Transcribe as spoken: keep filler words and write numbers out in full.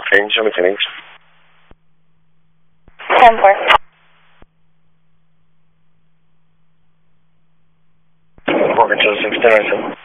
Change, show me change. ten four. Morgan two six, ten nine seven.